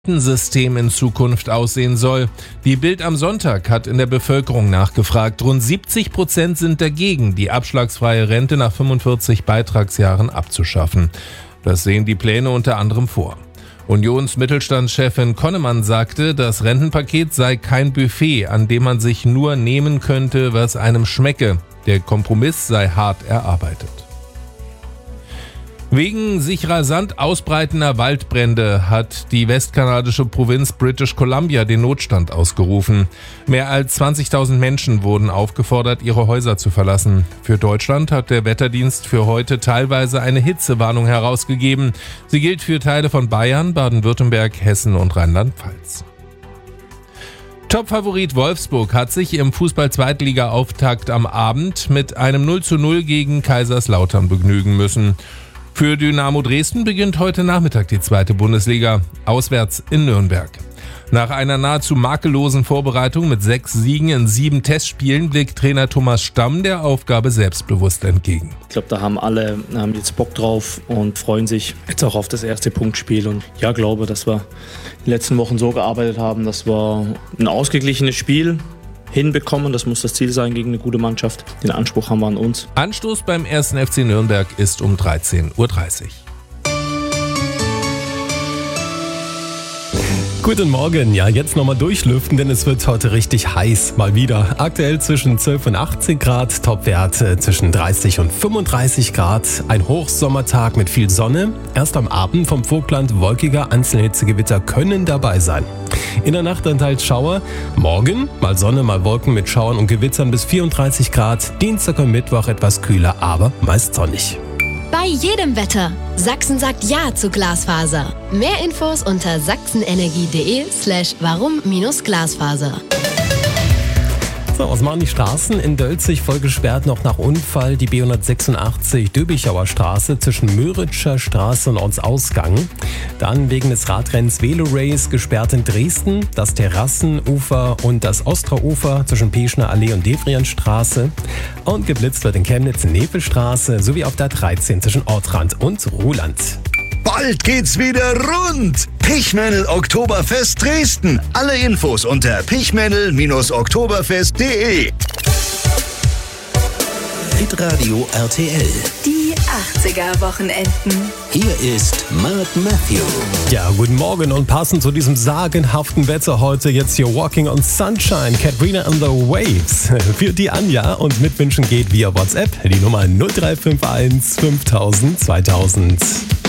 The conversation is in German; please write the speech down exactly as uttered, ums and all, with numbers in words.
System in Zukunft aussehen soll. Die Bild am Sonntag hat in der Bevölkerung nachgefragt. Rund siebzig Prozent sind dagegen, die abschlagsfreie Rente nach fünfundvierzig Beitragsjahren abzuschaffen. Das sehen die Pläne unter anderem vor. Unions-Mittelstandschefin Konnemann sagte, das Rentenpaket sei kein Buffet, an dem man sich nur nehmen könnte, was einem schmecke. Der Kompromiss sei hart erarbeitet. Wegen sich rasant ausbreitender Waldbrände hat die westkanadische Provinz British Columbia den Notstand ausgerufen. Mehr als zwanzigtausend Menschen wurden aufgefordert, ihre Häuser zu verlassen. Für Deutschland hat der Wetterdienst für heute teilweise eine Hitzewarnung herausgegeben. Sie gilt für Teile von Bayern, Baden-Württemberg, Hessen und Rheinland-Pfalz. Topfavorit Wolfsburg hat sich im Fußball-Zweitliga-Auftakt am Abend mit einem null zu null gegen Kaiserslautern begnügen müssen. Für Dynamo Dresden beginnt heute Nachmittag die zweite Bundesliga, auswärts in Nürnberg. Nach einer nahezu makellosen Vorbereitung mit sechs Siegen in sieben Testspielen blickt Trainer Thomas Stamm der Aufgabe selbstbewusst entgegen. Ich glaube, da haben alle haben jetzt Bock drauf und freuen sich jetzt auch auf das erste Punktspiel. Und ja, glaube, dass wir die letzten Wochen so gearbeitet haben, dass wir ein ausgeglichenes Spiel hinbekommen. Das muss das Ziel sein gegen eine gute Mannschaft. Den Anspruch haben wir an uns. Anstoß beim ersten F C Nürnberg ist um dreizehn Uhr dreißig. Guten Morgen, ja jetzt nochmal durchlüften, denn es wird heute richtig heiß, mal wieder. Aktuell zwischen zwölf und achtzehn Grad, Topwerte zwischen dreißig und fünfunddreißig Grad. Ein Hochsommertag mit viel Sonne. Erst am Abend vom Vogtland wolkiger, einzelne Hitzegewitter können dabei sein. In der Nacht dann teils Schauer. Morgen mal Sonne, mal Wolken mit Schauern und Gewittern bis vierunddreißig Grad. Dienstag und Mittwoch etwas kühler, aber meist sonnig. Bei jedem Wetter. Sachsen sagt Ja zu Glasfaser. Mehr Infos unter sachsenenergie.de slash warum-Glasfaser. So, was machen die Straßen? In Dölzig voll gesperrt noch nach Unfall die B hundertsechsundachtzig Döbichauer Straße zwischen Möritscher Straße und Ortsausgang. Dann wegen des Radrennens Velo Race gesperrt in Dresden das Terrassenufer und das Ostraufer zwischen Peschner Allee und Devrienstraße. Und geblitzt wird in Chemnitz Nepelstraße sowie auf der dreizehn zwischen Ortrand und Ruhland. Bald geht's wieder rund! Pichmännel Oktoberfest Dresden. Alle Infos unter pichmännel Oktoberfest punkt de. Hitradio R T L. Die achtziger-Wochenenden. Hier ist Mark Matthew. Ja, guten Morgen und passend zu diesem sagenhaften Wetter heute jetzt hier Walking on Sunshine, Katrina and the Waves. Für die Anja und Mitwünschen geht via WhatsApp die Nummer null drei fünf eins fünftausend zweitausend.